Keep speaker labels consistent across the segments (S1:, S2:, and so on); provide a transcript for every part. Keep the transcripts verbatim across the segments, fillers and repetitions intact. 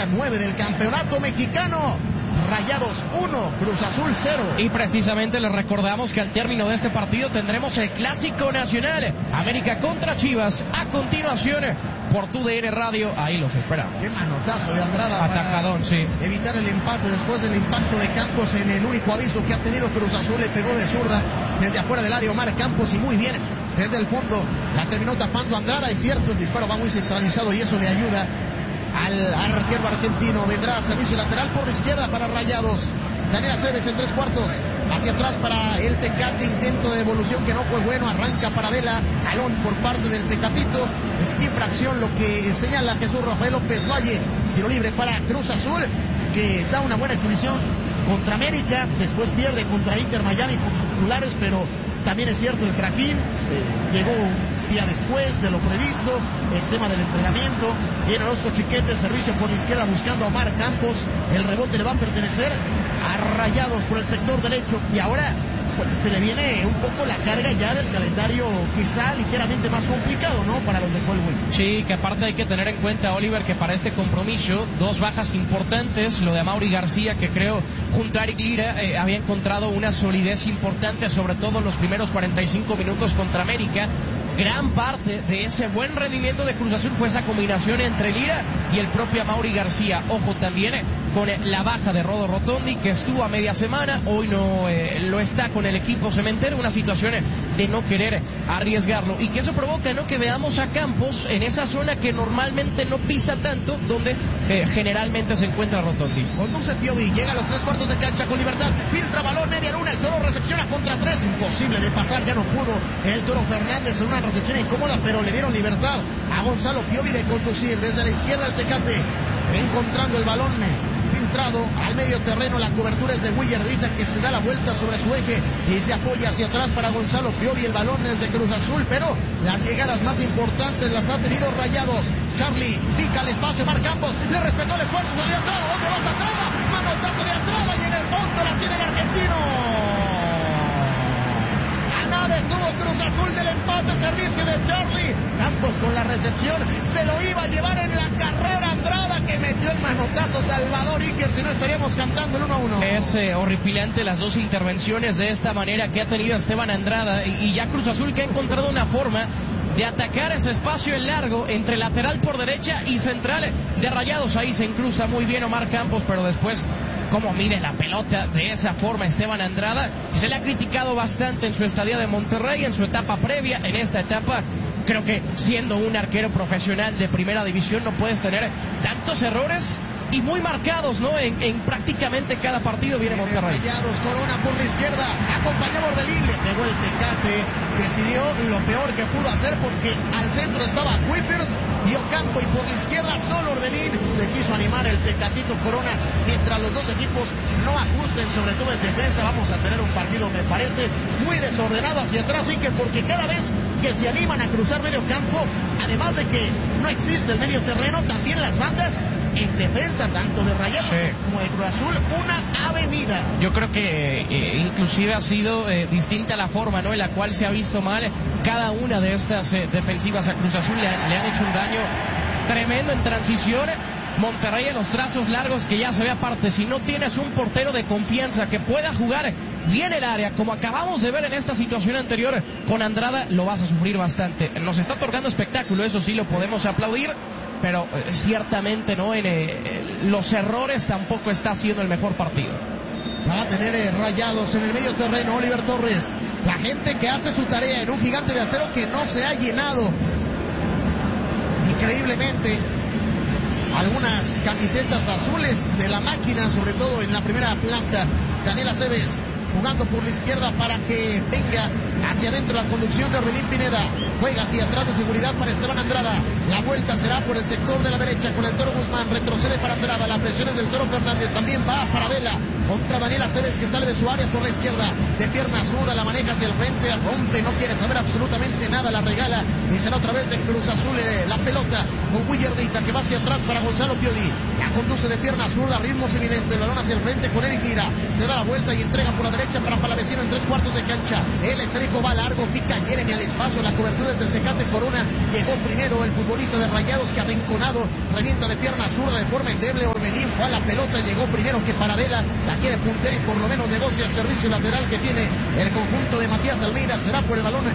S1: fecha nueve del campeonato mexicano. Rayados uno, Cruz Azul cero.
S2: Y precisamente les recordamos que al término de este partido tendremos el Clásico Nacional, América contra Chivas, a continuación por tu D N Radio. Ahí los esperamos.
S1: Qué manotazo de Andrada.
S2: Atacadón,
S1: para
S2: sí.
S1: evitar el empate después del impacto de Campos en el único aviso que ha tenido Cruz Azul. Le pegó de zurda desde afuera del área Omar Campos y muy bien desde el fondo la terminó tapando Andrada. Es cierto, el disparo va muy centralizado y eso le ayuda al arquero argentino. Vendrá servicio lateral por la izquierda para Rayados. Daniel Aceves en tres cuartos. Hacia atrás para el Tecate. Intento de devolución que no fue bueno. Arranca para Vela. Jalón por parte del Tecatito. Es infracción lo que señala Jesús Rafael López Valle. Tiro libre para Cruz Azul, que da una buena exhibición contra América. Después pierde contra Inter Miami por sus titulares, pero también es cierto, el trajín eh, llegó un día después de lo previsto, el tema del entrenamiento. Viene Orozco Chiquete, servicio por la izquierda buscando a Omar Campos. El rebote le va a pertenecer a Rayados por el sector derecho. Y ahora pues, se le viene un poco la carga ya del calendario, quizá ligeramente más complicado, ¿no? Para los de Colwell.
S2: Sí, que aparte hay que tener en cuenta, Oliver, que para este compromiso, dos bajas importantes, lo de Amaury García, que creo junto a Eric Lira eh, había encontrado una solidez importante, sobre todo en los primeros cuarenta y cinco minutos contra América. Gran parte de ese buen rendimiento de Cruz Azul fue esa combinación entre Lira y el propio Amaury García. Ojo también eh, con eh, la baja de Rodo Rotondi, que estuvo a media semana, hoy no eh, lo está con el equipo cementero, una situación eh, de no querer arriesgarlo, y que eso provoca, ¿no?, que veamos a Campos en esa zona que normalmente no pisa tanto, donde eh, generalmente se encuentra Rotondi.
S1: Conduce Piovi, llega a los tres cuartos de cancha con libertad, filtra balón, media luna, el Toro recepciona contra tres, imposible de pasar, ya no pudo el Toro Fernández en una recepción incómoda, pero le dieron libertad a Gonzalo Piovi de conducir desde la izquierda el Tecate, encontrando el balón filtrado al medio terreno. La cobertura es de Willardita, que se da la vuelta sobre su eje y se apoya hacia atrás para Gonzalo Piovi. El balón es de Cruz Azul, pero las llegadas más importantes las ha tenido Rayados. Charlie pica el espacio, Mar Campos le respetó el esfuerzo, salió Andrada. ¿Dónde vas, Andrada? Manotazo de Andrada y en el fondo la tiene el argentino. Nada estuvo Cruz Azul del empate, servicio de Charlie. Campos con la recepción, se lo iba a llevar en la carrera Andrada, que metió el manotazo Salvador Iker, si no estaríamos cantando el uno a uno.
S2: Es eh, horripilante las dos intervenciones de esta manera que ha tenido Esteban Andrada, y, y ya Cruz Azul que ha encontrado una forma de atacar ese espacio en largo entre lateral por derecha y central de Rayados. Ahí se incrusta muy bien Omar Campos, pero después cómo mide la pelota de esa forma Esteban Andrada. Se le ha criticado bastante en su estadía de Monterrey, en su etapa previa. En esta etapa creo que siendo un arquero profesional de primera división no puedes tener tantos errores y muy marcados, ¿no? En, en prácticamente cada partido viene Monterrey.
S1: Rayados, Corona por la izquierda, acompañó a Orbelín, le pegó el Tecate, decidió lo peor que pudo hacer porque al centro estaba Whippers y Ocampo, y por la izquierda solo Orbelín. Se quiso animar el Tecatito Corona. Mientras los dos equipos no ajusten, sobre todo en defensa, vamos a tener un partido, me parece, muy desordenado hacia atrás, y que porque cada vez que se animan a cruzar medio campo, además de que no existe el medio terreno, también las bandas en defensa, tanto de Rayados sí. como de Cruz Azul, una avenida.
S2: Yo creo que eh, inclusive ha sido eh, distinta la forma, ¿no?, en la cual se ha visto mal cada una de estas eh, defensivas a Cruz Azul. Le, le han hecho un daño tremendo en transición. Monterrey en los trazos largos, que ya se ve aparte, si no tienes un portero de confianza que pueda jugar bien el área, como acabamos de ver en esta situación anterior con Andrada, lo vas a sufrir bastante. Nos está otorgando espectáculo, eso sí lo podemos aplaudir, pero eh, ciertamente no en eh, los errores tampoco está haciendo el mejor partido.
S1: Va a tener eh, Rayados en el medio terreno Oliver Torres, la gente que hace su tarea en un gigante de acero que no se ha llenado. Increíblemente, algunas camisetas azules de la máquina, sobre todo en la primera planta. Daniel Aceves jugando por la izquierda para que venga hacia adentro la conducción de Orbelín Pineda. Juega hacia atrás de seguridad para Esteban Andrada. La vuelta será por el sector de la derecha con el Toro Guzmán. Retrocede para Andrada. La presión es del Toro Fernández. También va para Vela contra Daniel Aceves, que sale de su área por la izquierda. De pierna zurda la maneja hacia el frente. Rompe, no quiere saber absolutamente nada. La regala y será otra vez de Cruz Azul eh, la pelota con Willardita, que va hacia atrás para Gonzalo Piovi. La conduce de pierna zurda, ritmo semilento. El balón hacia el frente con Eric Lira. Se da la vuelta y entrega por la derecha para Palavecino en tres cuartos de cancha. El esférico va largo, pica Jeremy al espacio. La cobertura desde el Tecate Corona. Llegó primero el fútbol futbolista de Rayados que ha arrinconado, revienta de pierna zurda de forma endeble. Orbelín fue a la pelota, llegó primero que Paradela, la quiere puntear y por lo menos negocia el servicio lateral que tiene el conjunto de Matías Almeida. Será por el balón,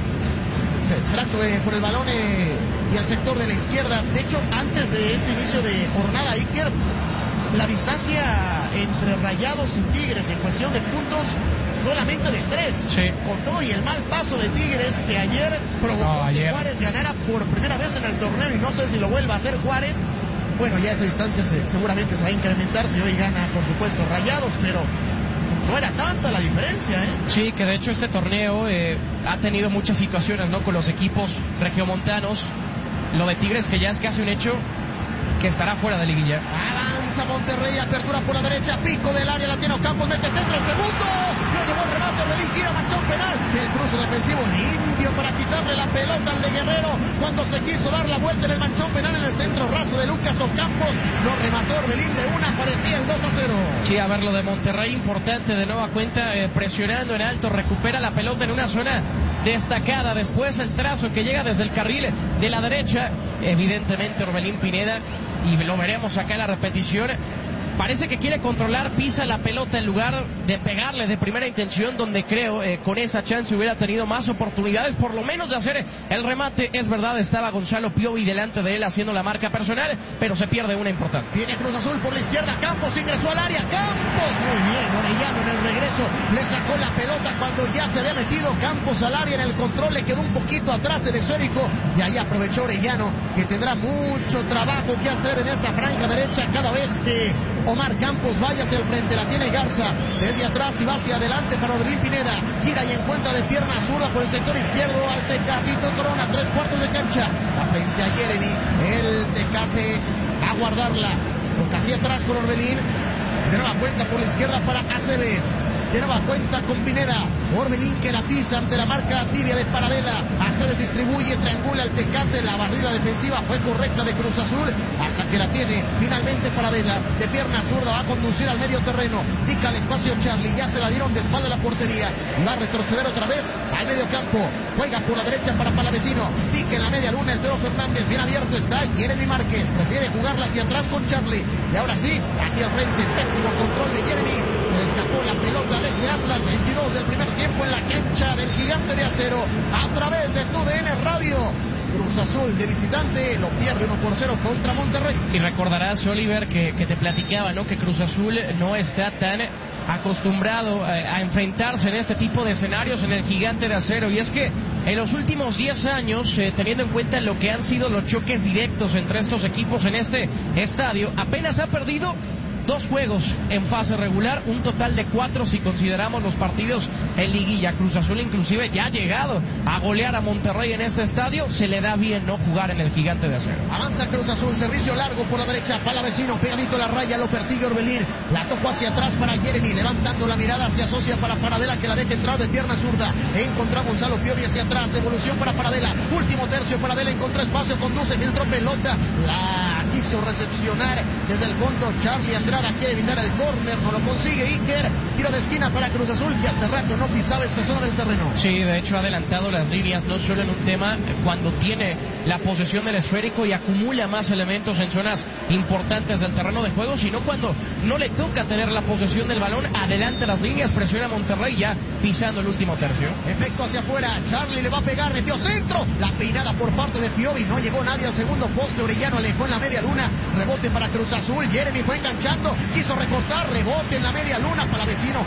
S1: será por el balón eh, y el sector de la izquierda. De hecho, antes de este inicio de jornada, Iker, la distancia entre Rayados y Tigres en cuestión de puntos solamente de tres.
S2: Sí.
S1: Con todo y el mal paso de Tigres, que ayer provocó
S2: no, ayer.
S1: que Juárez ganara por primera vez en el torneo, y no sé si lo vuelva a hacer Juárez. Bueno, ya esa distancia se, seguramente se va a incrementar si hoy gana, por supuesto, Rayados, pero no era tanta la diferencia, ¿eh?
S2: Sí, que de hecho este torneo eh, ha tenido muchas situaciones, ¿no?, con los equipos regiomontanos. Lo de Tigres, que ya es casi un hecho que estará fuera de liguilla.
S1: Avanza Monterrey, apertura por la derecha, pico del área, la tiene Ocampos, mete centro, el segundo, lo llevó el remate, Orbelín gira, manchón penal, el cruce defensivo limpio para quitarle la pelota al de Guerrero, cuando se quiso dar la vuelta en el manchón penal en el centro raso de Lucas Ocampos, lo remató Orbelín de una, parecía el dos a cero.
S2: Sí, a ver, lo de Monterrey, importante de nueva cuenta, eh, presionando en alto, recupera la pelota en una zona destacada, después el trazo que llega desde el carril de la derecha, evidentemente Orbelín Pineda, y lo veremos acá en la repetición, parece que quiere controlar, pisa la pelota en lugar de pegarle de primera intención, donde creo eh, con esa chance hubiera tenido más oportunidades, por lo menos de hacer el remate. Es verdad, estaba Gonzalo Piovi delante de él haciendo la marca personal, pero se pierde una importante.
S1: Viene Cruz Azul por la izquierda, Campos ingresó al área, Campos, muy bien, Orellano en el regreso, le sacó la pelota cuando ya se había metido Campos al área, en el control le quedó un poquito atrás el esférico, y ahí aprovechó Orellano, que tendrá mucho trabajo que hacer en esa franja derecha cada vez que Omar Campos vaya hacia el frente, la tiene Garza desde atrás y va hacia adelante para Orbelín Pineda, gira y encuentra de pierna zurda por el sector izquierdo al Tecatito Corona, tres cuartos de cancha, la frente a Jeremy, el Tecate a guardarla, toca hacia atrás con Orbelín, de nueva cuenta por la izquierda para Aceves, de nueva cuenta con Pineda, Orbelín que la pisa ante la marca tibia de Paradela, Aceves distribuye, triangula el Tecate, la barrida defensiva fue correcta de Cruz Azul, hasta que la tiene finalmente Paradela, de pierna zurda va a conducir al medio terreno, pica al espacio Charlie, ya se la dieron de espalda a la portería, va a retroceder otra vez al medio campo, juega por la derecha para Palavecino, pica en la media luna el Toro Fernández, bien abierto está Jeremy Márquez, prefiere jugarla hacia atrás con Charlie, y ahora sí, hacia el frente, pésimo control de Jeremy, le escapó la pelota de Atlas, veintidós del primer tiempo en la cancha del Gigante de Acero, a través de tu D N Radio. Cruz Azul de visitante lo pierde uno por cero contra Monterrey.
S2: Y recordarás, Oliver, que, que te platicaba, ¿no?, que Cruz Azul no está tan acostumbrado a, a enfrentarse en este tipo de escenarios en el Gigante de Acero, y es que en los últimos diez años, eh, teniendo en cuenta lo que han sido los choques directos entre estos equipos en este estadio, apenas ha perdido dos juegos en fase regular, un total de cuatro si consideramos los partidos en liguilla. Cruz Azul inclusive ya ha llegado a golear a Monterrey en este estadio, se le da bien no jugar en el Gigante de Acero.
S1: Avanza Cruz Azul, servicio largo por la derecha, Palavecino, pegadito a la raya, lo persigue Orbelín, la tocó hacia atrás para Jeremy, levantando la mirada, se asocia para Paradela, que la deja entrar de pierna zurda, encontró a Gonzalo Piovi hacia atrás, devolución para Paradela, último tercio, Paradela encontró espacio, conduce, filtró pelota, la quiso recepcionar desde el fondo Charlie Andrada, quiere evitar el córner, no lo consigue Iker, tiro de esquina para Cruz Azul, que hace rato no pisaba esta zona del terreno.
S2: Sí, de hecho ha adelantado las líneas, no solo en un tema cuando tiene la posesión del esférico y acumula más elementos en zonas importantes del terreno de juego, sino cuando no le toca tener la posesión del balón, adelanta las líneas, presiona a Monterrey ya pisando el último tercio.
S1: Efecto hacia afuera, Charlie le va a pegar, metió centro, la peinada por parte de Piovi, no llegó nadie al segundo poste, Orellano alejó en la media luna, rebote para Cruz Azul, Jeremy fue enganchando, quiso recortar, rebote en la media luna, Palavecino,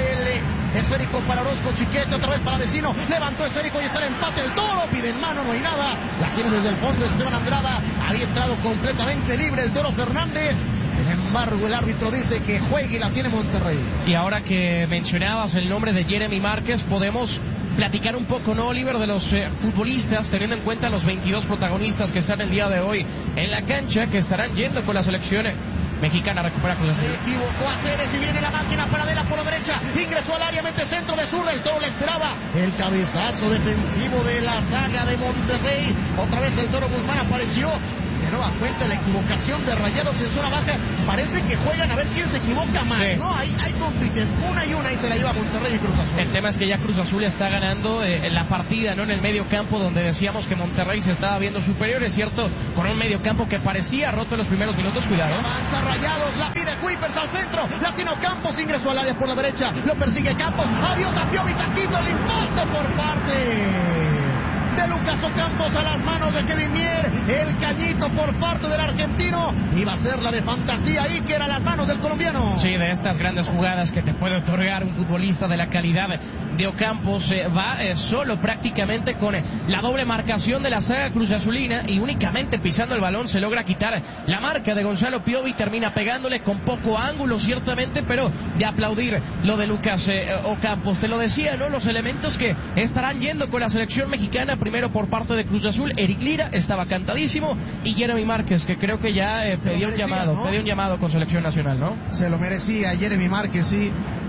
S1: el esférico para Orozco Chiquete, otra vez Palavecino, levantó esférico y está el empate, el Toro pide en mano, no hay nada, la tiene desde el fondo Esteban Andrada, había entrado completamente libre el Toro Fernández. Sin embargo, el árbitro dice que juegue y la tiene Monterrey.
S2: Y ahora que mencionabas el nombre de Jeremy Márquez, podemos platicar un poco, ¿no, Oliver, de los eh, futbolistas, teniendo en cuenta los veintidós protagonistas que están el día de hoy en la cancha, que estarán yendo con la selección mexicana a recuperar Cruz Azul.
S1: Se equivocó Aceves y viene la máquina Paradela por la derecha, ingresó al área, mete centro de zurda, el Toro le esperaba, el cabezazo defensivo de la saga de Monterrey, otra vez el Toro Guzmán apareció. De nueva cuenta la equivocación de Rayados en zona baja. Parece que juegan a ver quién se equivoca más, sí. ¿no? Hay, hay compiten una y una y se la lleva Monterrey y Cruz Azul.
S2: El tema es que ya Cruz Azul está ganando eh, la partida, ¿no? En el medio campo, donde decíamos que Monterrey se estaba viendo superior, es cierto, con un medio campo que parecía roto en los primeros minutos, cuidado.
S1: Avanza Rayados, la pide Kuipers al centro, Latino Campos ingresó al área por la derecha, lo persigue Campos, adiós a Piovi, taquito, el impacto por parte de Lucas Ocampos a las manos de Kevin Mier, el cañito por parte del argentino, iba a ser la de fantasía Iker a las manos del colombiano.
S2: Sí, de estas grandes jugadas que te puede otorgar un futbolista de la calidad de Ocampos, eh, va eh, solo prácticamente con eh, la doble marcación de la saga Cruz Azulina y únicamente pisando el balón se logra quitar la marca de Gonzalo Piovi, termina pegándole con poco ángulo ciertamente, pero de aplaudir lo de Lucas eh, Ocampos. Te lo decía, ¿no? Los elementos que estarán yendo con la selección mexicana, primero por parte de Cruz Azul, Eric Lira, estaba cantadísimo, y Jeremy Márquez, que creo que ya eh, pedía un llamado, ¿no? pedía un llamado con selección nacional, ¿no?
S1: Se lo merecía Jeremy Márquez, sí.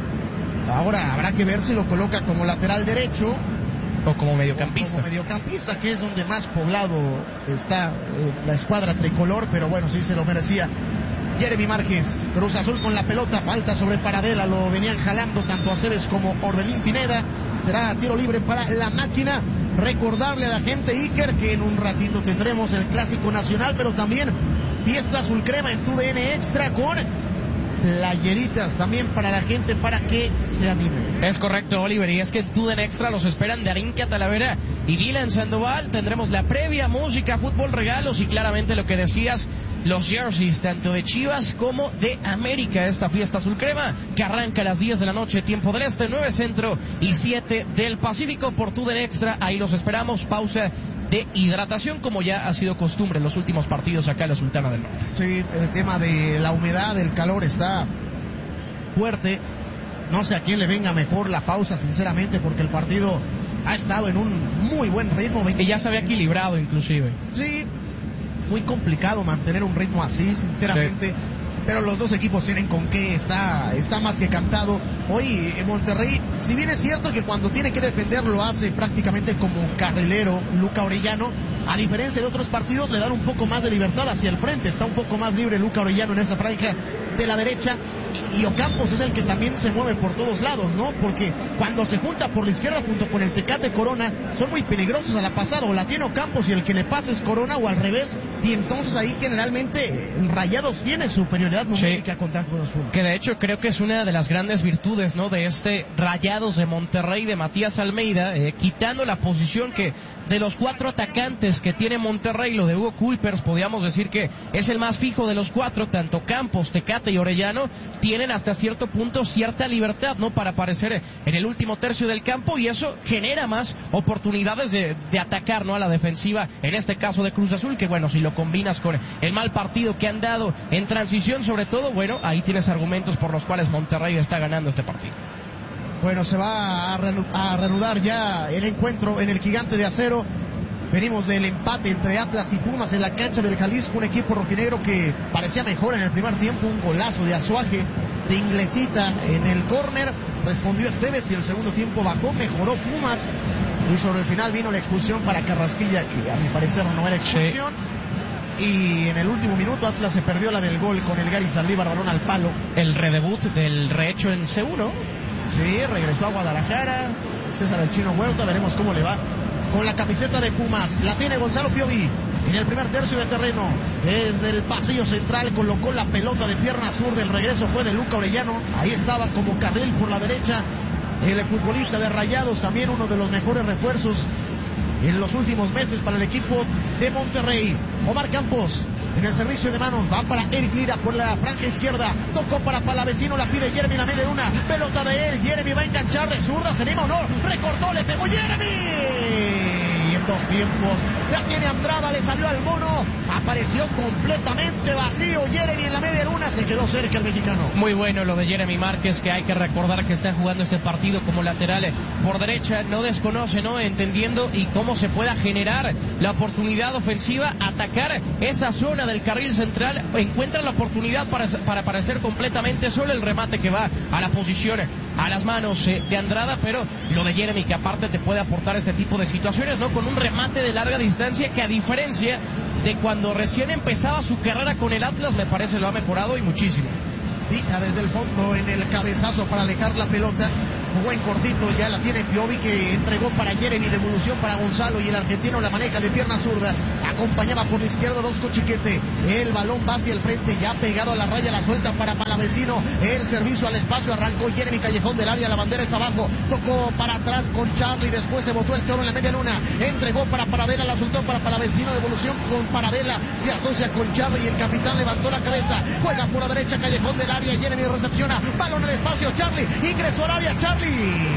S1: Ahora habrá que ver si lo coloca como lateral derecho
S2: o como mediocampista.
S1: O como mediocampista, que es donde más poblado está eh, la escuadra tricolor, pero bueno, sí se lo merecía Jeremy Márquez. Cruz Azul con la pelota, falta sobre Paradela, lo venían jalando tanto Aceves como Orbelín Pineda. Será tiro libre para la máquina. Recordarle a la gente, Iker, que en un ratito tendremos el Clásico Nacional, pero también fiesta azul crema en tu D N Extra con playeritas también para la gente para que se anime.
S2: Es correcto, Oliver, y es que en tu D N Extra los esperan Darinka Talavera y Dylan Sandoval. Tendremos la previa, música, fútbol, regalos y claramente lo que decías, los jerseys tanto de Chivas como de América. Esta fiesta azul crema que arranca a las diez de la noche, tiempo del este, nueve centro y siete del Pacífico por tu D N Extra. Ahí los esperamos. Pausa de hidratación, como ya ha sido costumbre en los últimos partidos acá en la Sultana del Norte.
S1: Sí, el tema de la humedad, el calor está fuerte. No sé a quién le venga mejor la pausa, sinceramente, porque el partido ha estado en un muy buen ritmo.
S2: Y ya se había equilibrado, inclusive.
S1: Sí, muy complicado mantener un ritmo así, sinceramente. Sí. Pero los dos equipos tienen con qué, está, está más que cantado. Hoy en Monterrey, si bien es cierto que cuando tiene que defender lo hace prácticamente como carrilero Luca Orellano, a diferencia de otros partidos le dan un poco más de libertad hacia el frente, está un poco más libre Luca Orellano en esa franja de la derecha, y Ocampos es el que también se mueve por todos lados, ¿no? Porque cuando se junta por la izquierda junto con el Tecate Corona, son muy peligrosos a la pasada, o la tiene Ocampos y el que le pasa es Corona, o al revés, y entonces ahí generalmente Rayados tiene superioridad numérica sí. contra Cruz Azul.
S2: Que de hecho creo que es una de las grandes virtudes, ¿no? De este Rayados de Monterrey de Matías Almeida, eh, quitando la posición que de los cuatro atacantes que tiene Monterrey, lo de Hugo Kuipers, podríamos decir que es el más fijo de los cuatro, tanto Campos, Tecate y Orellano, tienen hasta cierto punto cierta libertad, ¿no? Para aparecer en el último tercio del campo, y eso genera más oportunidades de, de atacar, ¿no? A la defensiva, en este caso de Cruz Azul, que bueno, si lo combinas con el mal partido que han dado en transición, sobre todo, bueno, ahí tienes argumentos por los cuales Monterrey está ganando este partido.
S1: Bueno, se va a, reanu- a reanudar ya el encuentro en el Gigante de Acero. Venimos del empate entre Atlas y Pumas en la cancha del Jalisco, un equipo rojinegro que parecía mejor en el primer tiempo, un golazo de Azuaje de Inglesita en el córner, respondió Esteves y el segundo tiempo bajó, mejoró Pumas, y sobre el final vino la expulsión para Carrasquilla, que a mi parecer no era expulsión. Sí. Y en el último minuto Atlas se perdió la del gol con el Gary Saldívar, balón al palo.
S2: El redebut del rehecho en C uno.
S1: Sí, regresó a Guadalajara, César el Chino Huerta, veremos cómo le va con la camiseta de Pumas. La tiene Gonzalo Piovi en el primer tercio de terreno, desde el pasillo central colocó la pelota de pierna zurda, el regreso fue de Luca Orellano, ahí estaba como carril por la derecha el futbolista de Rayados, también uno de los mejores refuerzos en los últimos meses para el equipo de Monterrey. Omar Campos en el servicio de manos, va para Eric Lira por la franja izquierda, tocó para Palavecino, la pide Jeremy, la media una, pelota de él, Jeremy va a enganchar de zurda, se anima o no, recortó, le pegó Jeremy, y en dos tiempos la tiene Andrada, le salió al mono, apareció completamente vacío Jeremy en la media luna, se quedó cerca el mexicano.
S2: Muy bueno lo de Jeremy Márquez, que hay que recordar que está jugando este partido como lateral por derecha, no desconoce, ¿no? Entendiendo y cómo se pueda generar la oportunidad ofensiva, atacar esa zona del carril central, encuentra la oportunidad para, para aparecer completamente solo, el remate que va a la posición a las manos eh, de Andrada, pero lo de Jeremy, que aparte te puede aportar este tipo de situaciones, ¿no? Con un remate de larga distancia que, a diferencia de cuando recién empezaba su carrera con el Atlas, me parece lo ha mejorado y muchísimo.
S1: Vita desde el fondo en el cabezazo para alejar la pelota. Jugó en cortito, ya la tiene Piovi, que entregó para Jeremy, devolución para Gonzalo, y el argentino la maneja de pierna zurda. Acompañaba por la izquierda Orozco Chiquete. El balón va hacia el frente, ya pegado a la raya, la suelta para Palavecino. El servicio al espacio, arrancó Jeremy, callejón del área, la bandera es abajo. Tocó para atrás con Charlie, después se botó el toro en la media luna. Entregó para Paravela, la soltó para Palavecino, devolución con Paravela. Se asocia con Charlie y el capitán levantó la cabeza. Juega por la derecha, callejón del área. Jeremy recepciona, balón en el espacio, Charlie, ingresó al área, Charlie.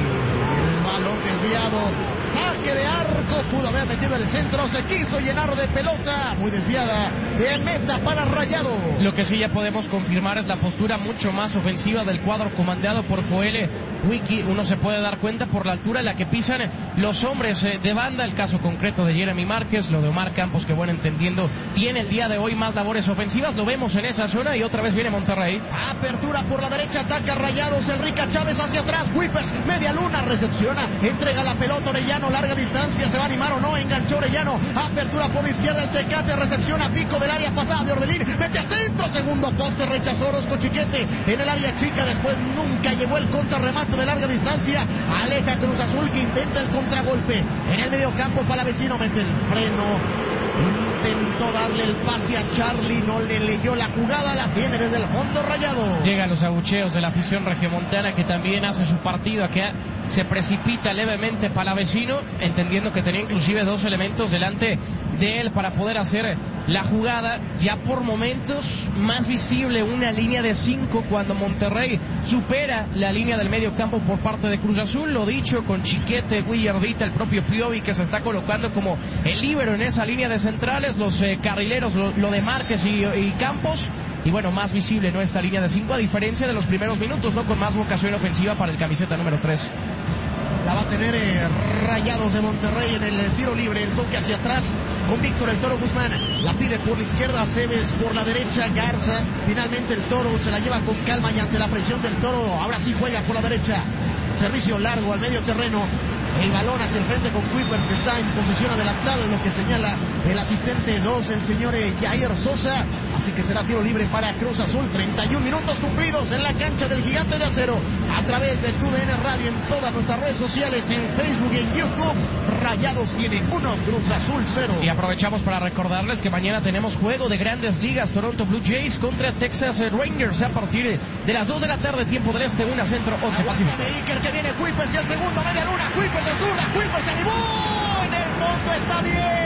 S1: El balón desviado, saque de arco, pudo haber metido el centro, se quiso llenar de pelota, muy desviada, de meta para Rayado.
S2: Lo que sí ya podemos confirmar es la postura mucho más ofensiva del cuadro comandado por Joel Wiki. Uno se puede dar cuenta por la altura en la que pisan los hombres de banda, el caso concreto de Jeremy Márquez, lo de Omar Campos, que bueno, entendiendo, tiene el día de hoy más labores ofensivas, lo vemos en esa zona, y otra vez viene Monterrey.
S1: Apertura por la derecha, ataca Rayados, Enrique Chávez hacia atrás, Whippers, media luna, recepciona, entrega la pelota Orellano, larga distancia, se va a animar o no, enganchó Orellano, apertura por la izquierda, el Tecate recepciona, pico del área, pasada de Orbelín, mete a centro, segundo poste, rechazó Orozco Chiquete, en el área chica, después nunca llevó el contrarremate de larga distancia, aleja Cruz Azul, que intenta el contragolpe, en el medio campo Palavecino, mete el freno, intentó darle el pase a Charlie, no le leyó la jugada, la tiene desde el fondo Rayado.
S2: Llegan los abucheos de la afición regiomontana, que también hace su partido, a que se precipita levemente Palavecino, entendiendo que tenía inclusive dos elementos delante de él para poder hacer la jugada. Ya por momentos más visible una línea de cinco cuando Monterrey supera la línea del medio campo por parte de Cruz Azul, lo dicho, con Chiquete, Guillardita, el propio Piovi, que se está colocando como el líbero en esa línea de centrales, los eh, carrileros, lo, lo de Márquez y, y Campos. Y bueno, más visible, ¿no?, esta línea de cinco, a diferencia de los primeros minutos, ¿no?, con más vocación ofensiva para el camiseta número tres.
S1: La va a tener eh, Rayados de Monterrey en el eh, tiro libre, el toque hacia atrás con Víctor el Toro Guzmán, la pide por la izquierda, Cebes por la derecha, Garza, finalmente el Toro se la lleva con calma y ante la presión del Toro, ahora sí juega por la derecha, servicio largo al medio terreno, el balón hacia el frente con Whippers, que está en posición adelantada, es lo que señala el asistente dos, el señor Jair Sosa, así que será tiro libre para Cruz Azul. Treinta y un minutos cumplidos en la cancha del Gigante de Acero, a través de T U D N Radio, en todas nuestras redes sociales, en Facebook y en YouTube. Rayados tiene uno, Cruz Azul cero.
S2: Y aprovechamos para recordarles que mañana tenemos juego de Grandes Ligas, Toronto Blue Jays contra Texas Rangers, a partir de las dos de la tarde, tiempo del este, una centro, once pacífico.
S1: Iker, que viene Whippers, y el segundo, media luna, Whippers de zurda, Whippers se animó, en el fondo está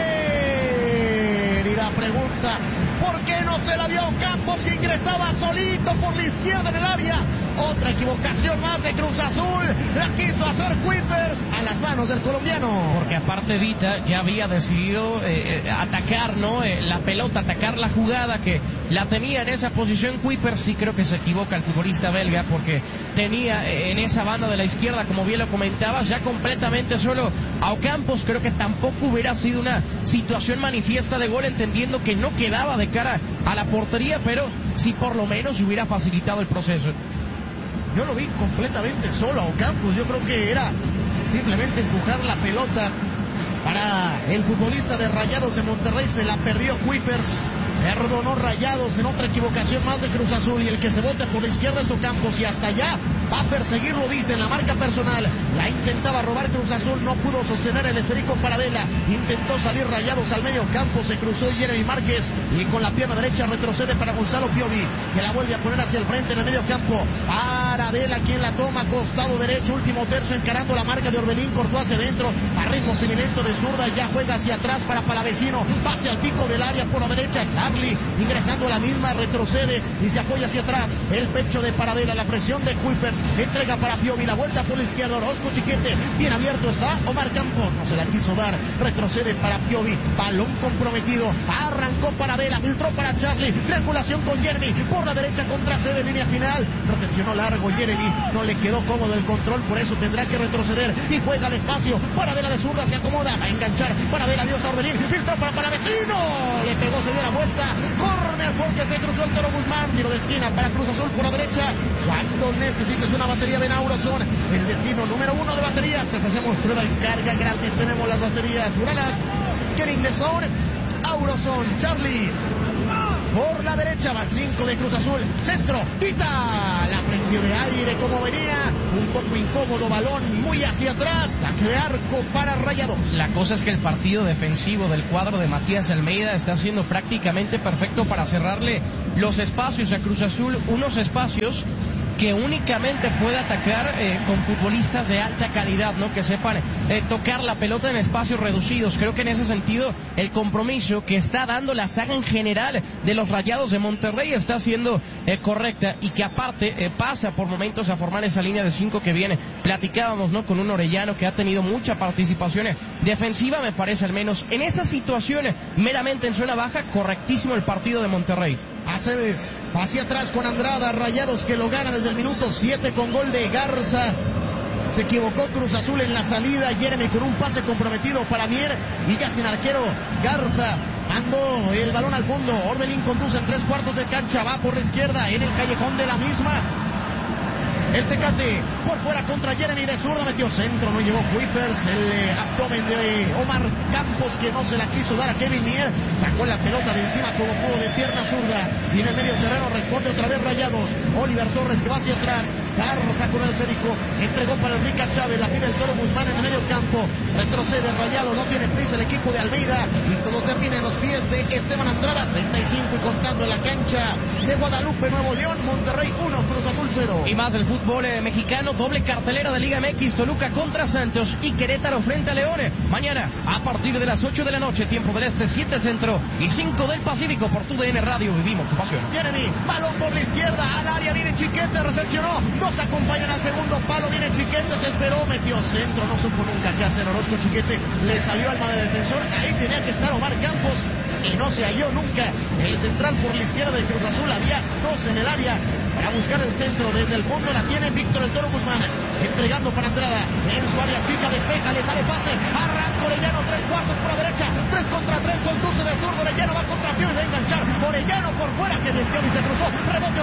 S1: bien, y la pregunta, ¿por qué no se la dio Campos, que ingresaba solito por la izquierda en el área? Otra equivocación más de Cruz Azul, la quiso hacer Whippers a las manos del colombiano.
S2: Porque aparte Vita ya había decidido eh, atacar, ¿no?, eh, la pelota, atacar la jugada, que la tenía en esa posición Whippers. Sí creo que se equivoca el futbolista belga, porque tenía eh, en esa banda de la izquierda, como bien lo comentabas, ya completamente solo a Ocampos. Creo que tampoco hubiera sido una situación manifiesta de gol, entendiendo que no quedaba de cara a la portería, pero sí por lo menos hubiera facilitado el proceso.
S1: Yo lo vi completamente solo a Ocampos, yo creo que era simplemente empujar la pelota para el futbolista de Rayados de Monterrey, se la perdió Whippers, perdonó Rayados en otra equivocación más de Cruz Azul, y el que se bote por la izquierda es Ocampos, y hasta allá va a perseguirlo Vita en la marca personal, la intentaba robar Cruz Azul, no pudo sostener el esférico Paravela, intentó salir Rayados al medio campo, se cruzó Jeremy Márquez, y con la pierna derecha retrocede para Gonzalo Piovi, que la vuelve a poner hacia el frente en el medio campo, Paravela quien la toma, costado derecho, último tercio, encarando la marca de Orbelín, cortó hacia adentro, a ritmo semilento de zurda, ya juega hacia atrás para Palavecino, pase al pico del área por la derecha, Charlie ingresando a la misma, retrocede y se apoya hacia atrás, el pecho de Paravela, la presión de Whippers, entrega para Piovi, la vuelta por la izquierda, Orozco Chiquete, bien abierto está Omar Campos, no se la quiso dar, retrocede para Piovi, balón comprometido, arrancó Paravela, filtró para Charlie, triangulación con Jeremy, por la derecha contra Cebes, línea final, recepcionó largo Jeremy, no le quedó cómodo el control, por eso tendrá que retroceder, y juega al espacio, Paravela de zurda se acomoda, va a enganchar, Paravela dio a Orbelín, filtró para Palavecino, le pegó, se dio la vuelta, córner porque se cruzó el Toro Guzmán, tiro de esquina para Cruz Azul por la derecha, cuando necesites una batería, ven a Auroson, el destino número uno de baterías. Te ofrecemos prueba y carga gratis. Tenemos las baterías Duralast, Getting the Zone, Auroson, Charlie. Por la derecha va cinco de Cruz Azul. Centro, quita. La prendió de aire como venía. Un poco incómodo, balón muy hacia atrás. Saque de arco para Rayados.
S2: La cosa es que el partido defensivo del cuadro de Matías Almeida está siendo prácticamente perfecto para cerrarle los espacios a Cruz Azul. Unos espacios que únicamente puede atacar eh, con futbolistas de alta calidad, ¿no? Que sepan eh, tocar la pelota en espacios reducidos. Creo que en ese sentido el compromiso que está dando la saga en general de los Rayados de Monterrey está siendo eh, correcta, y que aparte eh, pasa por momentos a formar esa línea de cinco que viene. Platicábamos, ¿no? Con un Orellano que ha tenido mucha participación defensiva, me parece, al menos en esa situación meramente en zona baja, correctísimo el partido de Monterrey.
S1: Aceves hacia atrás con Andrada. Rayados que lo gana desde el minuto siete con gol de Garza. Se equivocó Cruz Azul en la salida. Jeremy con un pase comprometido para Mier, y ya sin arquero Garza mandó el balón al fondo. Orbelín conduce en tres cuartos de cancha, va por la izquierda en el callejón de la misma. El Tecate por fuera contra Jeremy, de zurda metió centro, no llegó Kuipers. El eh, abdomen de Omar Campos, que no se la quiso dar a Kevin Mier, sacó la pelota de encima como pudo de pierna zurda, y en el medio terreno responde otra vez Rayados. Oliver Torres que va hacia atrás, Garza con el esférico, entregó para Enrique Chávez, la pide el Toro Guzmán en el medio campo, retrocede Rayados, no tiene prisa el equipo de Almeida, y todo termina en los pies de Esteban Andrada. Treinta y cinco y contando en la cancha de Guadalupe, Nuevo León. Monterrey uno, Cruz Azul cero.
S2: Y más del fútbol eh, mexicano, doble cartelera de Liga M X, Toluca contra Santos y Querétaro frente a León. Mañana a partir de las ocho de la noche, tiempo del este, siete centro y cinco del Pacífico, por tu D N Radio. Vivimos tu pasión.
S1: Jeremy, balón por la izquierda, al área viene Chiquete, recepcionó, dos acompañan al segundo palo, viene Chiquete, se esperó, metió centro, no supo nunca qué hacer Orozco. Chiquete le salió alma de defensor, ahí tenía que estar Omar Campos y no se halló nunca. El central por la izquierda de Cruz Azul, había dos en el área para buscar el centro. Desde el fondo la tiene Víctor el Toro Guzmán, entregando para Andrada en su área chica, despeja, le sale pase, arranca Orellano, tres cuartos por la derecha, tres contra tres, conduce de zurdo, Orellano va contra Pío y va a enganchar, Orellano por fuera que metió y se cruzó, rebote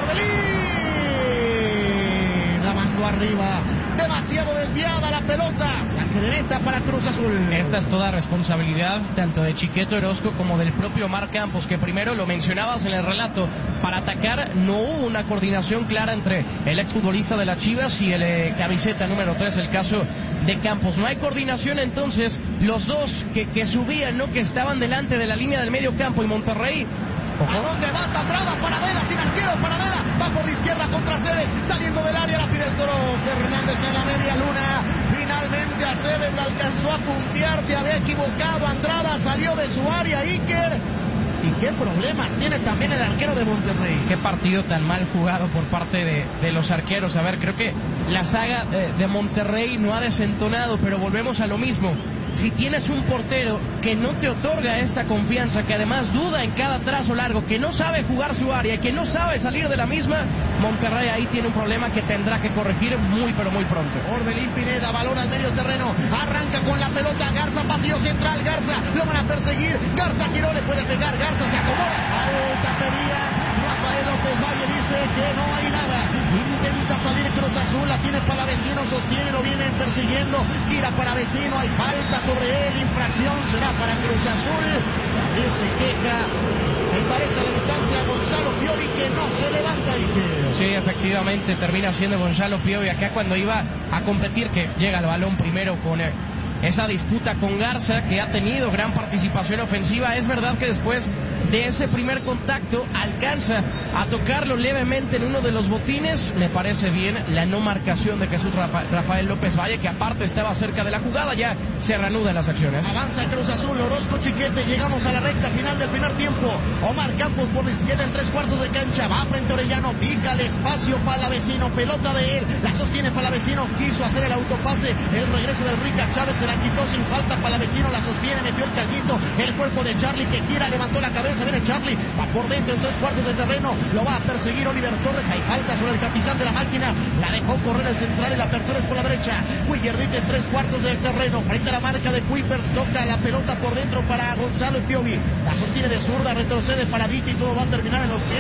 S1: Orbelín, la mandó arriba, demasiado desviada la pelota, saque de meta para Cruz Azul.
S2: Esta es toda responsabilidad tanto de Chiquete Orozco como del propio Omar Campos, que primero lo mencionabas en el relato, para atacar no hubo una coordinación clara entre el exfutbolista de las Chivas y el eh, camiseta número tres, el caso de Campos. No hay coordinación, entonces los dos que, que subían, ¿no? Que estaban delante de la línea del medio campo, y Monterrey.
S1: ¿A dónde va Andrada? Paradela, sin arquero, Paradela, va por la izquierda contra Aceves, saliendo del área, la pide el Toro Fernández en la media luna. Finalmente Aceves la alcanzó a puntear, se había equivocado Andrada, salió de su área Iker. Y qué problemas tiene también el arquero de Monterrey.
S2: Qué partido tan mal jugado por parte de, de los arqueros. A ver, creo que la saga de, de Monterrey no ha desentonado, pero volvemos a lo mismo. Si tienes un portero que no te otorga esta confianza, que además duda en cada trazo largo, que no sabe jugar su área y que no sabe salir de la misma, Monterrey ahí tiene un problema que tendrá que corregir muy pero muy pronto.
S1: Orbelín Pineda, balón al medio terreno, arranca con la pelota, Garza, pasillo central, Garza, lo van a perseguir, Garza giró, le puede pegar, Garza se acomoda, falta pedía, Rafael López Valle dice que no hay nada, intenta salir Cruz Azul, la tiene para vecino, sostiene, lo vienen persiguiendo, gira para vecino, hay falta sobre él, infracción será para Cruz Azul, también se queja, me parece a la distancia Gonzalo Piovi, que no se levanta y que...
S2: Sí, efectivamente, termina siendo Gonzalo Piovi acá cuando iba a competir, que llega el balón primero con eh, esa disputa con Garza, que ha tenido gran participación ofensiva. Es verdad que después de ese primer contacto alcanza a tocarlo levemente en uno de los botines. Me parece bien la no marcación de Jesús Rafa, Rafael López Valle, que aparte estaba cerca de la jugada. Ya se reanudan las acciones.
S1: Avanza Cruz Azul, Orozco, Chiquete, llegamos a la recta final del primer tiempo. Omar Campos por la izquierda en tres cuartos de cancha, va frente a Orellano, pica el espacio para la vecino, pelota de él, la sostiene para la vecino, quiso hacer el autopase, el regreso del Rica Chávez, se la quitó sin falta para la vecino, la sostiene, metió el callito, el cuerpo de Charlie que gira, levantó la cabeza, viene Charlie, va por dentro en tres cuartos de terreno, lo va a perseguir Oliver Torres, hay falta sobre el capitán de la máquina, la dejó correr el central y la apertura es por la derecha, Cuillardita en tres cuartos del terreno, frente a la marca de Kuipers, toca la pelota por dentro para Gonzalo Piovi, la sostiene de zurda, retrocede para Viti y todo va a terminar en los pies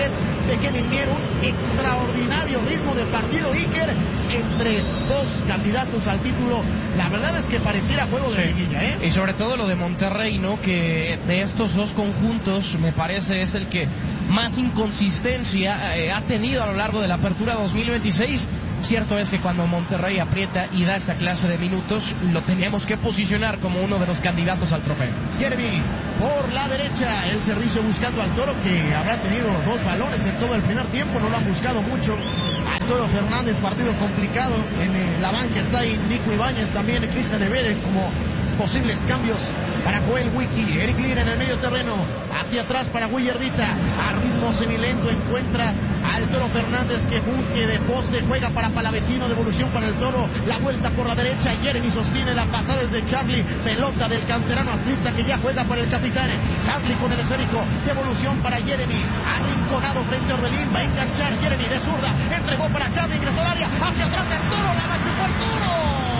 S1: de Kevin Mier, un extraordinario ritmo de partido, Iker, entre dos candidatos al título. La verdad es que pareciera juego de liguilla, ¿eh?
S2: Y sobre todo lo de Monterrey, ¿no? Que de estos dos conjuntos me parece es el que más inconsistencia eh, ha tenido a lo largo de la apertura dos mil veintiséis. Cierto es que cuando Monterrey aprieta y da esta clase de minutos, lo tenemos que posicionar como uno de los candidatos al trofeo.
S1: Jeremy, por la derecha, el servicio buscando al Toro, que habrá tenido dos balones en todo el primer tiempo, no lo han buscado mucho. Al Toro Fernández, partido complicado. En eh, la banca está ahí Nico Ibáñez, también Cristian Evere como posibles cambios para Joel Wiki. Eric Lira en el medio terreno, hacia atrás para Willardita, a ritmo semilento encuentra al Toro Fernández, que funge de poste, juega para Palavecino, devolución para el Toro, la vuelta por la derecha, Jeremy sostiene la pasada desde Charlie, pelota del canterano artista que ya juega para el capitán, Charlie con el esférico, devolución para Jeremy, arrinconado frente a Orbelín, va a enganchar Jeremy de zurda, entregó para Charlie, ingresó al área, hacia atrás el Toro, la machucó el Toro.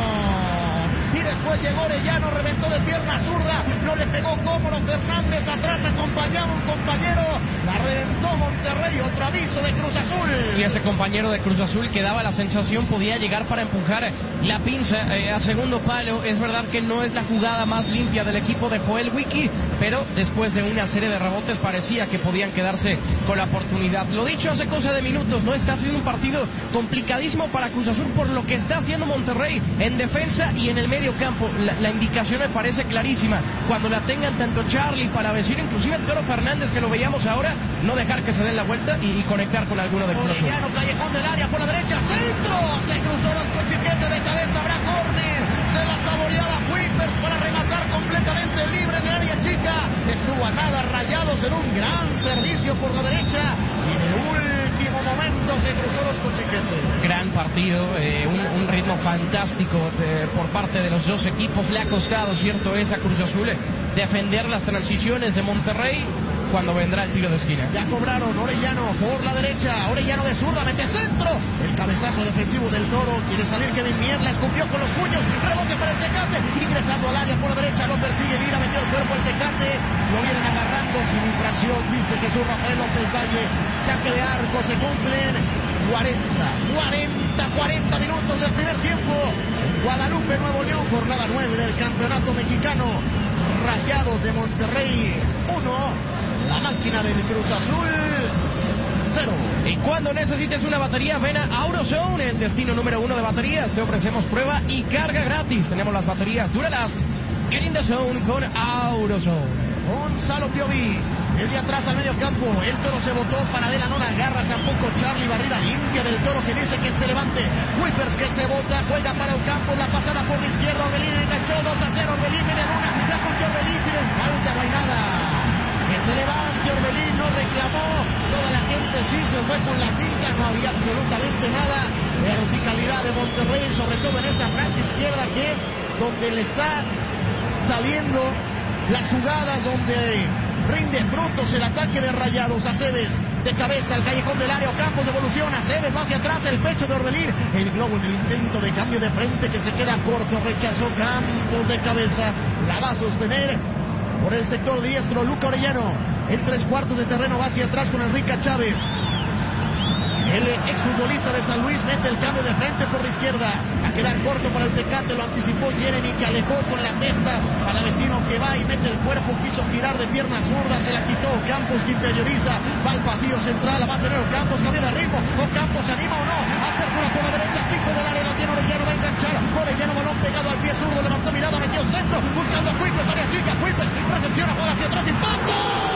S1: Y después llegó Orellano, reventó de pierna zurda, no le pegó cómodo Fernández, atrás acompañaba un compañero, la reventó Monterrey, otro aviso de Cruz Azul.
S2: Y ese compañero de Cruz Azul que daba la sensación podía llegar para empujar la pinza eh, a segundo palo. Es verdad que no es la jugada más limpia del equipo de Joel Wiki, pero después de una serie de rebotes parecía que podían quedarse con la oportunidad. Lo dicho hace cosa de minutos, no está siendo un partido complicadísimo para Cruz Azul por lo que está haciendo Monterrey en defensa y en el medio campo. La, la indicación me parece clarísima. Cuando la tengan tanto Charlie, Palavecino, inclusive el Toro Fernández, que lo veíamos ahora, no dejar que se den la vuelta y, y conectar con alguno de Cruz Azul.
S1: Orellano, callejón del área por la derecha, centro, se cruzó el chiquete de cabeza, habrá córner, se la saboreaba Whippers para rematar completamente libre en el área chica, estuvo a nada, Rayados en un gran servicio por la derecha y en el último momento se cruzó los cochiquetes.
S2: Gran partido, eh, un, un ritmo fantástico eh, por parte de los dos equipos. Le ha costado, cierto es, a Cruz Azul defender las transiciones de Monterrey cuando vendrá el tiro de esquina.
S1: Ya cobraron, Orellano por la derecha, Orellano de zurda, mete centro, el cabezazo defensivo del Toro, quiere salir Kevin Mier, la escupió con los puños, rebote para el Tecate, ingresando al área por la derecha, lo persigue Lira, metió el cuerpo al Tecate, lo vienen agarrando sin infracción, dice Jesús Rafael López Valle, saque de arco, se cumplen cuarenta, cuarenta, cuarenta minutos del primer tiempo, Guadalupe, Nuevo León, jornada nueve del campeonato mexicano, Rayados de Monterrey, uno, la máquina del Cruz Azul, cero.
S2: Y cuando necesites una batería, ven a AutoZone, el destino número uno de baterías. Te ofrecemos prueba y carga gratis. Tenemos las baterías Duralast. Get in the zone con AutoZone.
S1: Gonzalo Piovi, desde atrás al medio campo, el Toro se botó, Panadela no la agarra, tampoco Charlie, barrida limpia del Toro que dice que se levante, Whippers que se bota, juega para Ocampo, la pasada por la izquierda, Orbelín enganchó dos a cero, Orbelín viene una, la cumplió Orbelín, piden falta, no hay nada. Que se levante Orbelín, no reclamó, toda la gente sí se fue con la pinta, no había absolutamente nada. Verticalidad de Monterrey, sobre todo en esa franja izquierda que es donde le está saliendo las jugadas, donde rinde frutos el ataque de Rayados. Aceves de cabeza al callejón del área, Campos devolución, Aceves va hacia atrás, el pecho de Orbelín, el globo en el intento de cambio de frente que se queda corto, rechazó Campos de cabeza, la va a sostener por el sector diestro Luca Orellano, en tres cuartos de terreno va hacia atrás con Enrique Chávez. El exfutbolista de San Luis mete el cambio de frente por la izquierda, a quedar corto para el Tecate, lo anticipó Jeremy que alejó con la testa, para vecino que va y mete el cuerpo, quiso girar de piernas zurdas, se la quitó Campos que interioriza, va al pasillo central, la va a tener Campos, cambia de ritmo, o Campos se anima o no, apertura por la derecha, pico del área, la tiene Orellano, va a enganchar, Orellano balón pegado al pie zurdo, levantó mirada, metió centro, buscando a Cuipes, área chica, Cuipes, recepciona, juega hacia atrás, impacto.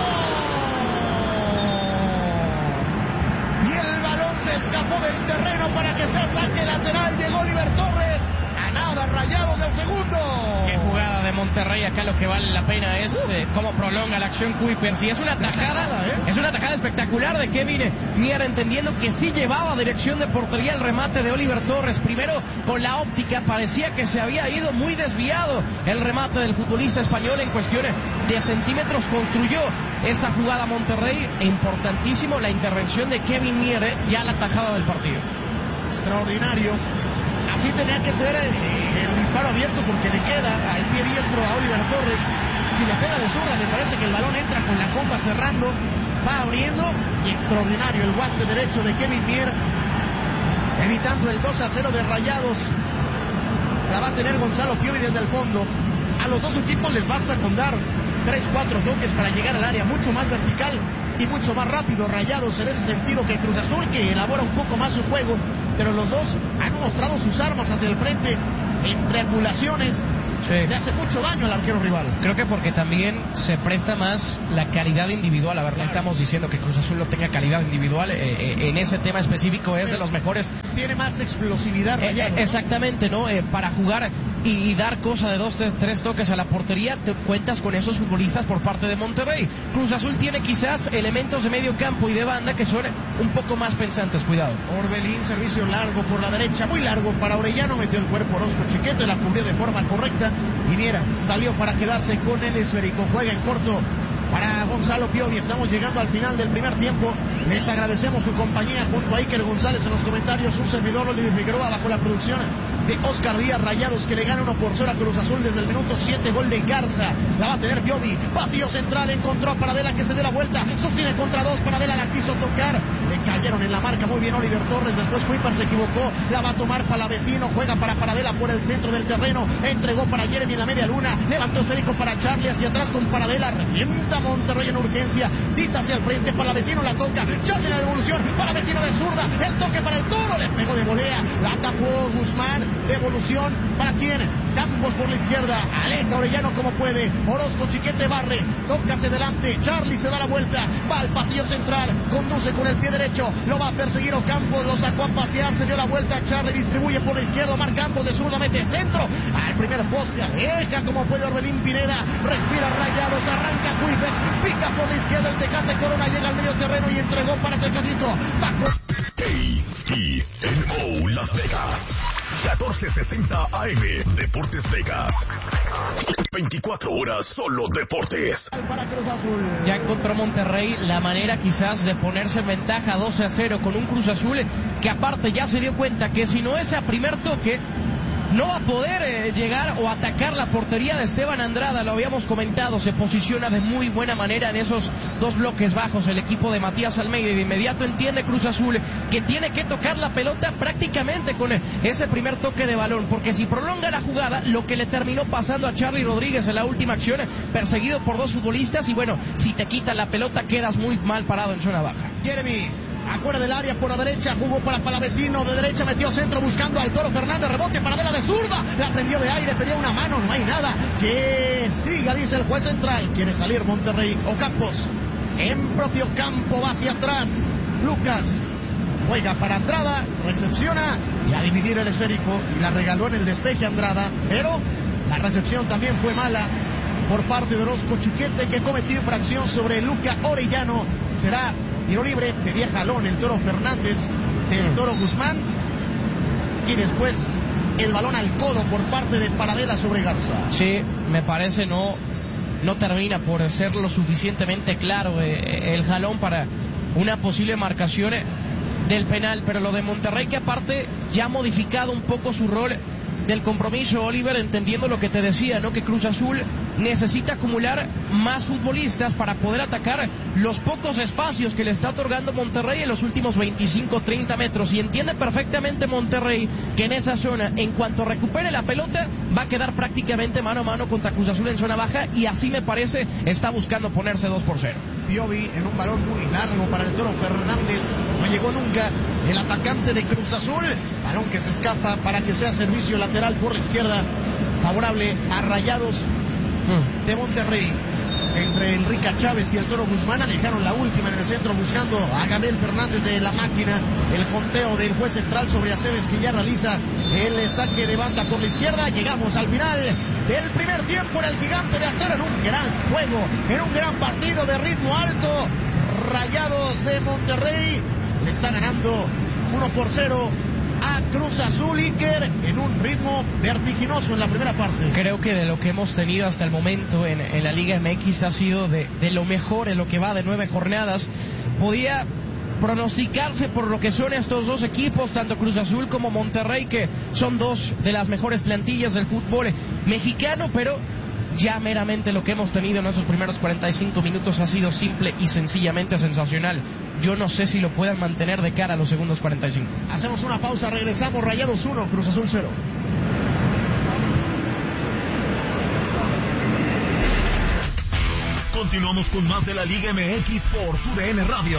S1: Y el balón se escapó del terreno para que se saque lateral. Llegó Oliver Torres. A nada, Rayados del segundo.
S2: Qué jugada de Monterrey. Acá lo que vale la pena es eh, cómo prolonga la acción Kuipers. Y es una tajada, ¿eh? Es una tajada espectacular de Kevin Mier, entendiendo que sí llevaba dirección de portería el remate de Oliver Torres. Primero con la óptica, parecía que se había ido muy desviado el remate del futbolista español. En cuestiones de centímetros construyó esa jugada Monterrey. Importantísimo la intervención de Kevin Mier, eh, ya la tajada del partido.
S1: Extraordinario. Así tenía que ser eh, el disparo abierto, porque le queda al pie diestro a Oliver Torres. Si le pega de zurda, me parece que el balón entra con la comba cerrando. va abriendo y extraordinario el guante derecho de Kevin Mier, evitando el dos a cero de Rayados. La va a tener Gonzalo Piovi desde el fondo. A los dos equipos les basta con dar tres, cuatro toques para llegar al área, mucho más vertical y mucho más rápido Rayados en ese sentido que Cruz Azul, que elabora un poco más su juego, pero los dos han mostrado sus armas hacia el frente en triangulaciones. Sí. Le hace mucho daño al arquero rival.
S2: Creo que porque también se presta más la calidad individual. A ver, no estamos diciendo que Cruz Azul no tenga calidad individual. Eh, eh, en ese tema específico es Pero de los mejores.
S1: Tiene más explosividad, Rayados.
S2: Eh, exactamente, ¿no? Eh, para jugar y, y dar cosa de dos, tres, tres toques a la portería, te cuentas con esos futbolistas por parte de Monterrey. Cruz Azul tiene quizás elementos de medio campo y de banda que son un poco más pensantes. Cuidado.
S1: Orbelín, servicio largo por la derecha, muy largo para Orellano, metió el cuerpo Orozco Chiquete, la cubrió de forma correcta. Y Miera salió para quedarse con el esférico. Juega en corto para Gonzalo Piovi. Estamos llegando al final del primer tiempo. Les agradecemos su compañía junto a Iker González en los comentarios. Un servidor, Oliver Figueroa, bajo la producción de Oscar Díaz. Rayados que le gana uno por cero a Cruz Azul desde el minuto siete. Gol de Garza. La va a tener Piovi. Vacío central. Encontró a Paradela que se dé la vuelta. Sostiene contra dos. Paradela la quiso tocar. Le cayeron en la marca. Muy bien Oliver Torres. Después Kuipers se equivocó. La va a tomar Palavecino. Juega para Paradela por el centro del terreno. Entregó para Jeremy en la media luna. Levantó esférico para Charlie hacia atrás con Paradela. Revienta Monterrey en urgencia. Dita hacia el frente. Palavecino la toca. Charlie en la devolución. Palavecino de zurda. El toque para el Toro. Le pegó de volea. La tapó Guzmán. Devolución para quién. Campos por la izquierda. Aleja Orellano como puede. Orozco Chiquete barre. Toca hacia adelante. Charlie se da la vuelta. Va al pasillo central. Conduce con el pie derecho. Lo va a perseguir Ocampos. Lo sacó a pasear. Se dio la vuelta. Charlie distribuye por la izquierda. Omar Campos de zurda mete centro. Al primer poste. Aleja como puede Orbelín Pineda. Respira Rayados. Arranca Cuipes. Pica por la izquierda. El Tecate Corona llega al medio terreno y entregó para Tecatito. Paco.
S3: K I N O Las Vegas. catorce sesenta A M Deportes Vegas. veinticuatro horas solo deportes.
S1: Para Cruz Azul.
S2: Ya encontró Monterrey la manera quizás de ponerse en ventaja doce a cero con un Cruz Azul que aparte ya se dio cuenta que si no es a primer toque no va a poder eh, llegar o atacar la portería de Esteban Andrada. Lo habíamos comentado, se posiciona de muy buena manera en esos dos bloques bajos el equipo de Matías Almeida y de inmediato entiende Cruz Azul que tiene que tocar la pelota prácticamente con ese primer toque de balón, porque si prolonga la jugada, lo que le terminó pasando a Charly Rodríguez en la última acción, perseguido por dos futbolistas, y bueno, si te quitan la pelota quedas muy mal parado en zona baja.
S1: Jeremy afuera del área por la derecha, jugó para Palavecino, de derecha metió centro buscando al Toro Fernández, rebote para Vela de zurda, la prendió de aire, pedía una mano, no hay nada, que siga, dice el juez central, quiere salir Monterrey. Ocampos, en propio campo, va hacia atrás, Lucas, juega para Andrada, recepciona, y a dividir el esférico, y la regaló en el despeje Andrada, pero la recepción también fue mala por parte de Orozco Chiquete, que cometió infracción sobre Luca Orellano. Será tiro libre, pedía jalón el Toro Fernández del Toro Guzmán, y después el balón al codo por parte de Paradela sobre Garza.
S2: Sí, me parece no no termina por ser lo suficientemente claro eh, el jalón para una posible marcación eh, del penal, pero lo de Monterrey, que aparte ya ha modificado un poco su rol del compromiso, Oliver, entendiendo lo que te decía, ¿no? Que Cruz Azul necesita acumular más futbolistas para poder atacar los pocos espacios que le está otorgando Monterrey en los últimos veinticinco treinta metros, y entiende perfectamente Monterrey que en esa zona, en cuanto recupere la pelota, va a quedar prácticamente mano a mano contra Cruz Azul en zona baja, y así me parece está buscando ponerse dos por cero.
S1: Piovi en un balón muy largo para el Toro Fernández, no llegó nunca el atacante de Cruz Azul, balón que se escapa para que sea servicio lateral por la izquierda, favorable a Rayados mm. de Monterrey. Entre Enrique Chávez y el Toro Guzmán alejaron la última en el centro buscando a Gabriel Fernández de la máquina. El conteo del juez central sobre Aceves, que ya realiza el saque de banda por la izquierda. Llegamos al final del primer tiempo en el Gigante de Acero, en un gran juego, en un gran partido de ritmo alto. Rayados de Monterrey le está ganando uno por cero a Cruz Azul, Iker, en un ritmo vertiginoso en la primera parte.
S2: Creo que de lo que hemos tenido hasta el momento en, en la Liga M X ha sido de, de lo mejor en lo que va de nueve jornadas. Podía pronosticarse por lo que son estos dos equipos, tanto Cruz Azul como Monterrey, que son dos de las mejores plantillas del fútbol mexicano, pero Ya meramente lo que hemos tenido en esos primeros cuarenta y cinco minutos ha sido simple y sencillamente sensacional. Yo no sé si lo puedan mantener de cara a los segundos cuarenta y cinco.
S1: Hacemos una pausa, regresamos. Rayados uno, Cruz Azul cero.
S3: Continuamos con más de la Liga M X por Tu D N Radio.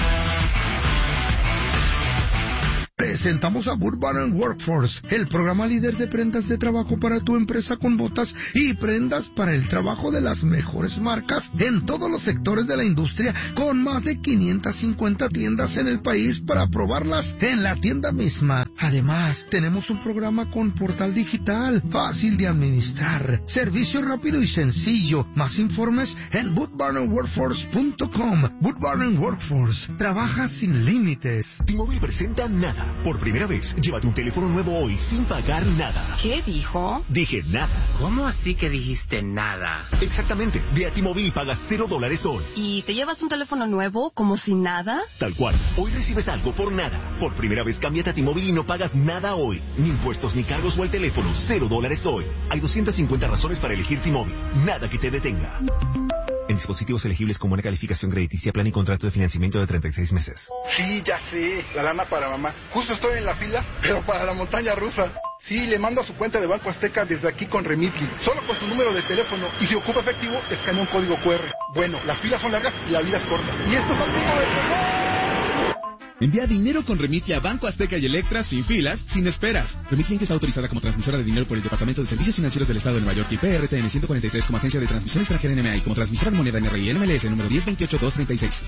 S4: Presentamos a Burbank Workforce, el programa líder de prendas de trabajo para tu empresa con botas y prendas para el trabajo de las mejores marcas en todos los sectores de la industria, con más de quinientas cincuenta tiendas en el país para probarlas en la tienda misma. Además, tenemos un programa con portal digital, fácil de administrar, servicio rápido y sencillo. Más informes en boot barn workforce punto com. Boot Barn Workforce, trabaja sin límites.
S3: T-Mobile presenta Nada. Por primera vez, llévate un teléfono nuevo hoy sin pagar nada.
S5: ¿Qué dijo?
S3: Dije nada.
S5: ¿Cómo así que dijiste nada?
S3: Exactamente. Ve a T-Mobile y pagas cero dólares hoy.
S5: ¿Y te llevas un teléfono nuevo como si nada?
S3: Tal cual. Hoy recibes algo por nada. Por primera vez, cámbiate a T-Mobile y no pagas nada hoy. Ni impuestos ni cargos o el teléfono. Cero dólares hoy. Hay doscientas cincuenta razones para elegir T-Mobile. Nada que te detenga. En dispositivos elegibles con buena calificación crediticia, plan y contrato de financiamiento de treinta y seis meses.
S6: Sí, ya sé, la lana para mamá. Justo estoy en la fila, pero para la montaña rusa. Sí, le mando a su cuenta de Banco Azteca desde aquí con Remitly. Solo con su número de teléfono. Y si ocupa efectivo, escanea un código cu erre. Bueno, las filas son largas y la vida es corta. Y esto es algo de...
S7: Envía dinero con Remitly a Banco Azteca y Electra sin filas, sin esperas. Remitly está autorizada como transmisora de dinero por el Departamento de Servicios Financieros del Estado de Nueva York y P R T N ciento cuarenta y tres como agencia de transmisión extranjera en M A y como transmisora de moneda N R I N M L S número diez veintiocho dos treinta y seis.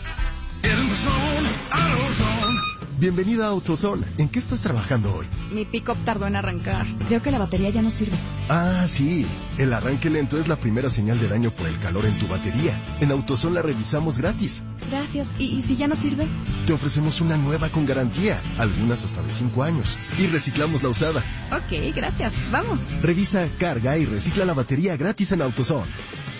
S8: Bienvenida a AutoZone. ¿En qué estás trabajando hoy?
S9: Mi pick-up tardó en arrancar. Creo que la batería ya no sirve.
S8: Ah, sí. El arranque lento es la primera señal de daño por el calor en tu batería. En AutoZone la revisamos gratis.
S9: Gracias. ¿Y, y si ya no sirve?
S8: Te ofrecemos una nueva con garantía, algunas hasta de cinco años. Y reciclamos la usada.
S9: Ok, gracias. Vamos.
S8: Revisa, carga y recicla la batería gratis en AutoZone.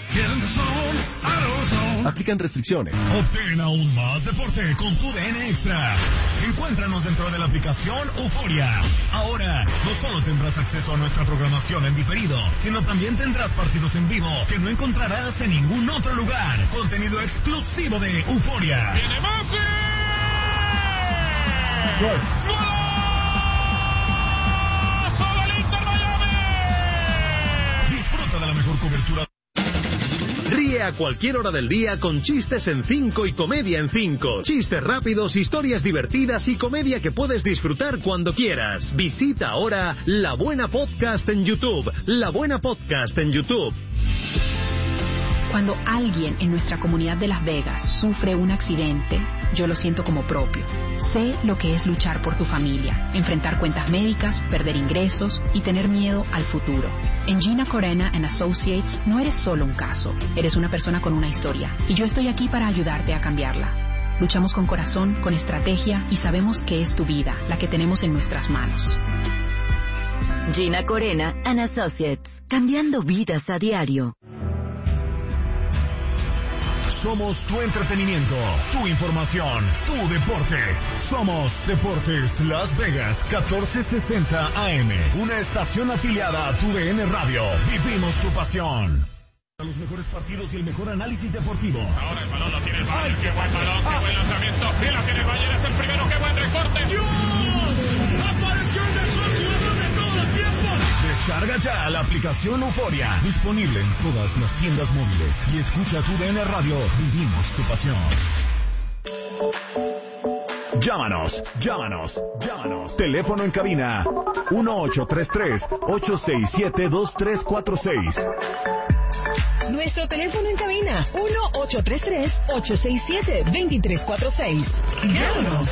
S8: Aplican restricciones.
S3: Obtén aún más deporte con Tu D N Extra. Encuéntranos dentro de la aplicación Euforia. Ahora, no solo tendrás acceso a nuestra programación en diferido, sino también tendrás partidos en vivo que no encontrarás en ningún otro lugar. Contenido exclusivo de Euforia.
S10: ¡Viene Messi!
S3: ¡Gol!
S10: ¡Solo el Inter Miami!
S3: Disfruta de la mejor cobertura.
S11: Ríe a cualquier hora del día con chistes en cinco y comedia en cinco. Chistes rápidos, historias divertidas y comedia que puedes disfrutar cuando quieras. Visita ahora La Buena Podcast en YouTube. La Buena Podcast en YouTube.
S12: Cuando alguien en nuestra comunidad de Las Vegas sufre un accidente, yo lo siento como propio. Sé lo que es luchar por tu familia, enfrentar cuentas médicas, perder ingresos y tener miedo al futuro. En Gina Corena and Associates no eres solo un caso, eres una persona con una historia, y yo estoy aquí para ayudarte a cambiarla. Luchamos con corazón, con estrategia y sabemos que es tu vida, la que tenemos en nuestras manos.
S13: Gina Corena and Associates, cambiando vidas a diario.
S3: Somos tu entretenimiento, tu información, tu deporte. Somos Deportes Las Vegas catorce sesenta A M, una estación afiliada a Tu D N Radio. Vivimos tu pasión. Los mejores partidos y el mejor análisis deportivo.
S10: Ahora el balón lo tiene el Bayern. ¡Qué buen balón! ¡Qué buen lanzamiento! ¡Y la tiene el Bayern! ¡Es el primero! ¡Qué buen recorte!
S3: ¡Dios! ¡Apareció el mejor jugador de todos los tiempos! Descarga ya la aplicación Euforia. Disponible en todas las tiendas móviles. Y escucha Tu D N Radio. Vivimos tu pasión. Llámanos, llámanos, llámanos. Teléfono en cabina uno ocho tres tres, ocho seis siete, dos tres cuatro seis.
S14: Nuestro teléfono en cabina uno ocho tres tres, ocho seis siete, dos tres cuatro seis. Llámanos.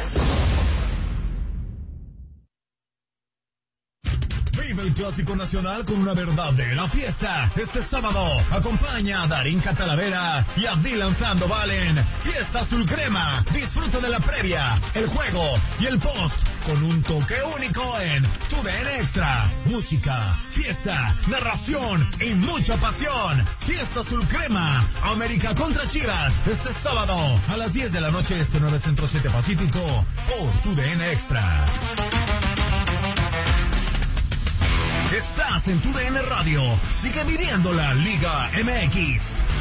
S3: Vive el Clásico Nacional con una verdadera fiesta. Este sábado acompaña a Darín Catalavera y a Dylan Sandoval en Fiesta Azul Crema. Disfruta de la previa, el juego y el post con un toque único en Tu D N Extra. Música, fiesta, narración y mucha pasión. Fiesta Azul Crema, América contra Chivas. Este sábado a las diez de la noche, este nueve Centro siete Pacífico por Tu D N Extra. Estás en tu D N Radio. Sigue viviendo la Liga M X.